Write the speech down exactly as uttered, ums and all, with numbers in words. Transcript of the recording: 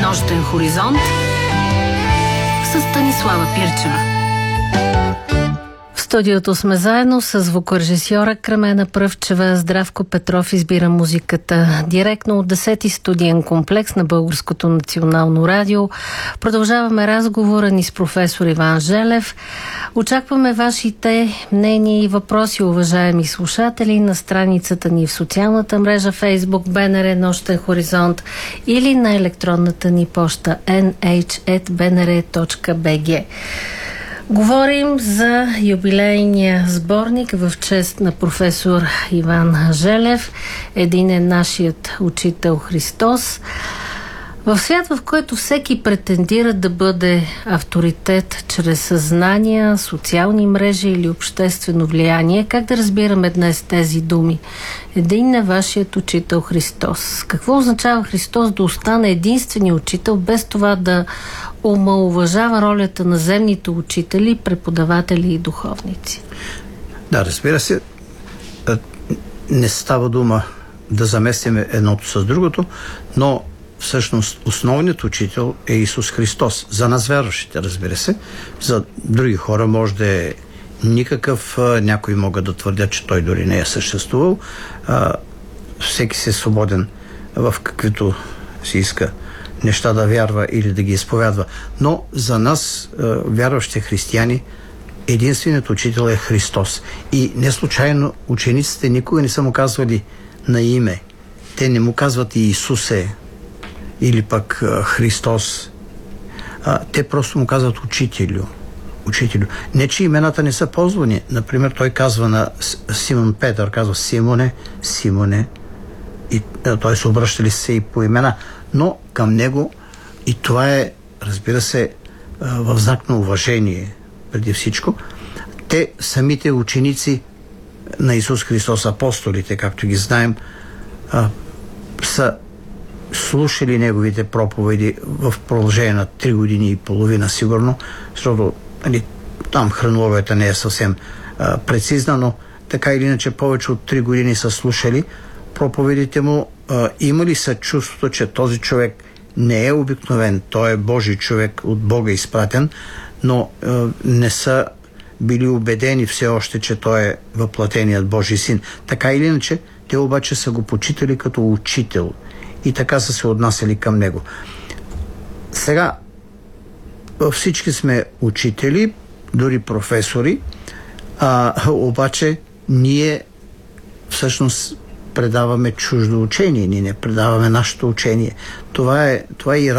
Нощен хоризонт с Станислава Пирчева. В студиото сме заедно с звукорежисьора Кремена Пръвчева. Здравко Петров избира музиката директно от десети студиен комплекс на Българското национално радио. Продължаваме разговора ни с професор Иван Желев. Очакваме вашите мнения и въпроси, уважаеми слушатели, на страницата ни в социалната мрежа Facebook БНР Нощен хоризонт или на електронната ни поща ен ейч ет би ен ар точка би джи. Говорим за юбилейния сборник в чест на професор Иван Желев. Един е нашият учител Христос. В свят, в който всеки претендира да бъде авторитет чрез съзнания, социални мрежи или обществено влияние, как да разбираме днес тези думи? Един е вашият учител Христос. Какво означава Христос да остане единствения учител, без това да омаловажава ролята на земните учители, преподаватели и духовници? Да, разбира се, не става дума да заместиме едното с другото, но всъщност основният учител е Исус Христос. За нас вярващите, разбира се. За други хора може да е никакъв, някои могат да твърдят, че той дори не е съществувал. Всеки се е свободен в каквито си иска неща да вярва или да ги изповядва. Но за нас, вярващите християни, единственият учител е Христос. И не случайно учениците никога не са му казвали на име. Те не му казват и Исусе или пък Христос. Те просто му казват учителю. Учителю. Не, че имената не са ползвани. Например, той казва на Симон Петър, казва Симоне, Симоне. И той се обръщали се и по имена. Но към него, и това е, разбира се, в знак на уважение преди всичко, те, самите ученици на Исус Христос, апостолите, както ги знаем, са слушали неговите проповеди в продължение на три години и половина сигурно, защото нали, там хронологията не е съвсем а, прецизна, но така или иначе повече от три години са слушали проповедите му. А, имали са чувството, че този човек не е обикновен, той е Божий човек, от Бога изпратен, но а, не са били убедени все още, че той е въплатеният Божий син. Така или иначе, те обаче са го почитали като учител и така са се отнасяли към него. Сега всички сме учители, дори професори, а, обаче ние всъщност предаваме чуждо учение, ние не предаваме нашето учение. Това е, това е и